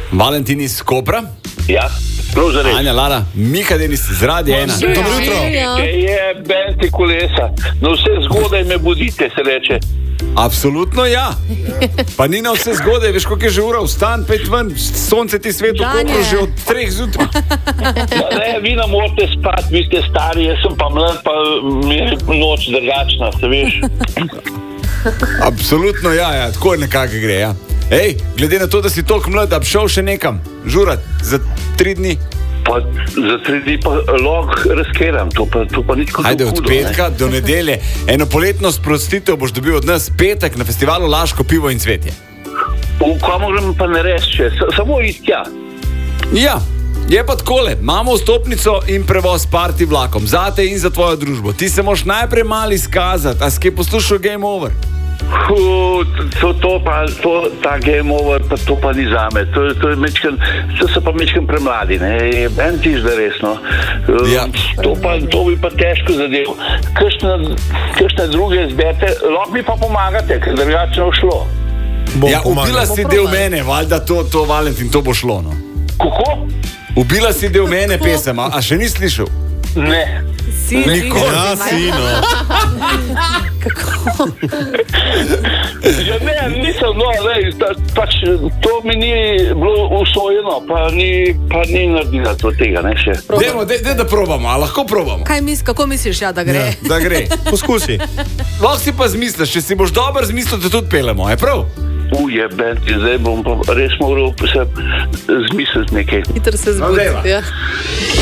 Valentin iz Kopra. Ja, prav zares. Anja, Lara, Miha Denis z Radia 1. Dobro jutro. Je benti kolesa. No vse zgodaj me budite, se reče. Absolutno ja. Pa ni na vse zgodaj, veš, koliko je že ura, vstan, pet ven, sonce ti svet v Kopru že od 3 zjutraj. Ne, vi nam morate spati, vi ste stari, jaz sem pa mlad, pa mi je noč drugačna, se veš. Absolutno ja, tako nekako gre, ja. Ej, glede na to, da si toliko mlad, da bi šel še nekam žurat za 3 dni. Pa za 3 dni pa lahko razkeram, to pa nič kot Ajde, od petka do nedelje. Eno poletno sprostitev boš dobil od nas petek na festivalu Laško pivo in cvetje. V komu grem pa ne reči še, samo iti tja. Ja, je pa takole, imamo vstopnico in prevoz party vlakom, zate in za tvojo družbo. Ti se moš najprej malo izkazati, a si kaj poslušal Game Over? Ta Game Over, pa to pa ni zame. To so pa mečken premladi, ne? En tiš da resno. Ja. To bi pa težko zadev. Kakšne druge izberte, lahko mi pa pomagate, ker drugače ne šlo. Ja, ubila si del mene, valjda to Valentin, to bo šlo, no. Kako? Ubila si del mene pesem, a še ni slišal? Ne. Nikoli. Ja, sino. Kako? Ja, ne, nisem, no, lej, pač to mi ni bilo usvojeno, pa ni naredila to tega, ne, še. Dajmo, da probamo, a lahko probamo? Kako misliš, da gre? Ja, da gre. Poskusi. Lahko si pa zmisliš, če si boš dober zmislil, da tudi pelemo, je prav? Benti, zdaj bom pa res moral se zmisliti nekaj. Hitro se zbudi. No, dajva. Ja.